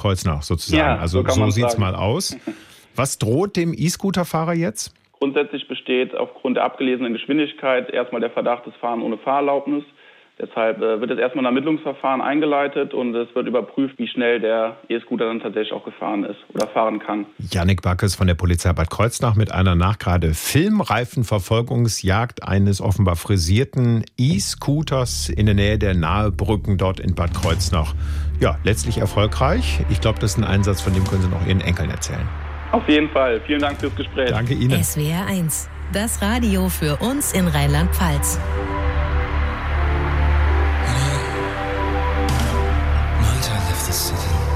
Kreuznach sozusagen. Ja, also so sieht es sagen. mal aus. Was droht dem E-Scooter-Fahrer jetzt? Grundsätzlich besteht aufgrund der abgelesenen Geschwindigkeit erstmal der Verdacht des Fahren ohne Fahrerlaubnis. Deshalb wird jetzt erstmal ein Ermittlungsverfahren eingeleitet und es wird überprüft, wie schnell der E-Scooter dann tatsächlich auch gefahren ist oder fahren kann. Jannik Backes von der Polizei Bad Kreuznach mit einer nachgerade Filmreifenverfolgungsjagd eines offenbar frisierten E-Scooters in der Nähe der Nahebrücken dort in Bad Kreuznach. Ja, letztlich erfolgreich. Ich glaube, das ist ein Einsatz, von dem können Sie noch Ihren Enkeln erzählen. Auf jeden Fall. Vielen Dank fürs Gespräch. Danke Ihnen. SWR 1, das Radio für uns in Rheinland-Pfalz. Malta left the city.